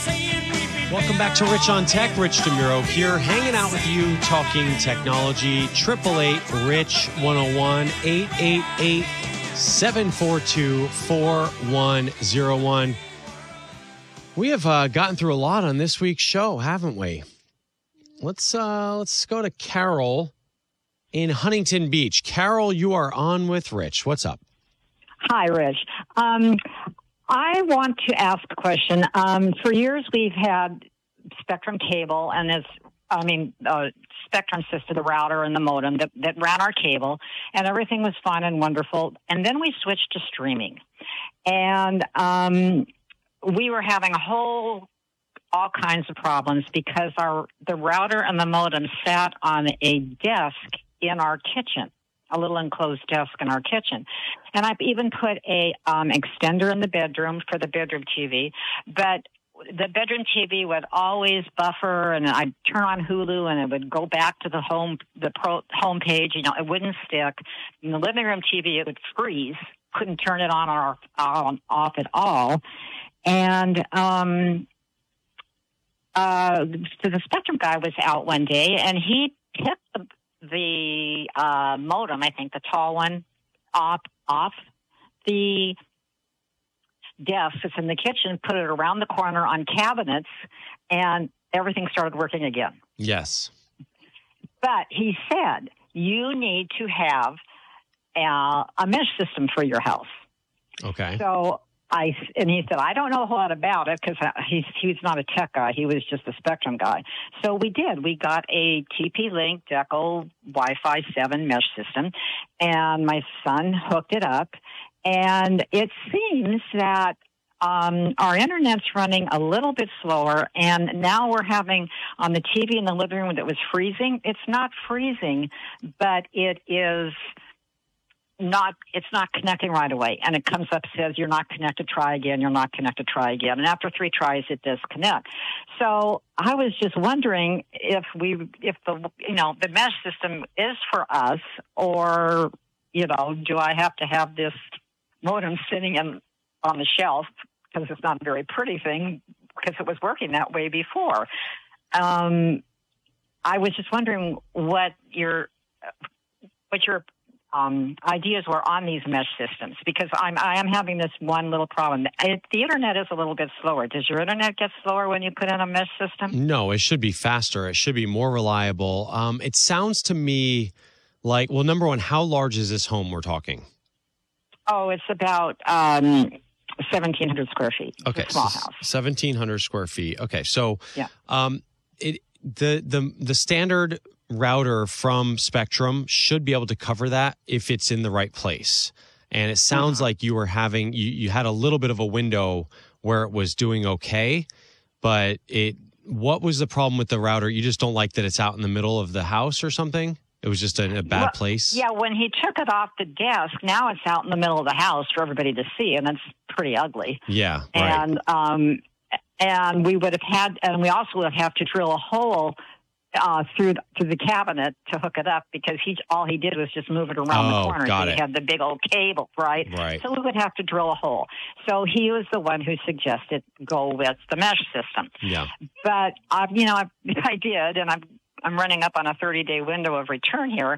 Welcome back to Rich on Tech. Rich DeMuro here, hanging out with you, talking technology. 888-RICH-101, 888-742-4101. We have gotten through a lot on this week's show, haven't we? Let's go to Carol in Huntington Beach. Carol, you are on with Rich. What's up? Hi, Rich. I want to ask a question. For years, we've had Spectrum cable, and Spectrum system, the router and the modem that ran our cable, and everything was fine and wonderful. And then we switched to streaming, and we were having all kinds of problems because the router and the modem sat on a desk in our kitchen. A little enclosed desk in our kitchen. And I've even put a extender in the bedroom for the bedroom TV. But the bedroom TV would always buffer, and I'd turn on Hulu, and it would go back to the home page. It wouldn't stick. In the living room TV, it would freeze. Couldn't turn it on or off at all. And so the Spectrum guy was out one day, and he picked the modem, I think the tall one, off the desk that's in the kitchen, put it around the corner on cabinets, and everything started working again. Yes. But he said, you need to have a mesh system for your house. Okay. So he said, I don't know a whole lot about it because he's not a tech guy. He was just a Spectrum guy. So we did. We got a TP-Link Deco Wi-Fi 7 mesh system, and my son hooked it up. And it seems that our internet's running a little bit slower, and now we're having on the TV in the living room that was freezing. It's not freezing, but it's not connecting right away. And it comes up, says, you're not connected, try again, you're not connected, try again. And after 3 tries, it does connect. So I was just wondering if the mesh system is for us, or, do I have to have this modem sitting on the shelf, because it's not a very pretty thing, because it was working that way before. I was just wondering what your ideas were on these mesh systems, because I am having this one little problem. The internet is a little bit slower. Does your internet get slower when you put in a mesh system? No, it should be faster. It should be more reliable. It sounds to me like, well, number one, how large is this home we're talking? Oh, it's about 1,700 square feet. Okay, it's a small house. 1,700 square feet. Okay, so yeah. The standard router from Spectrum should be able to cover that if it's in the right place. And it sounds like you were having you had a little bit of a window where it was doing okay, but what was the problem with the router? You just don't like that it's out in the middle of the house or something? It was just a bad place? Yeah, when he took it off the desk, now it's out in the middle of the house for everybody to see, and it's pretty ugly. Yeah, right. And we would have had, and we also would have to drill a hole through the cabinet to hook it up, because all he did was just move it around the corner. Got so it. He had the big old cable, right? So we would have to drill a hole. So he was the one who suggested go with the mesh system. Yeah. But I did, and I'm running up on a 30-day window of return here.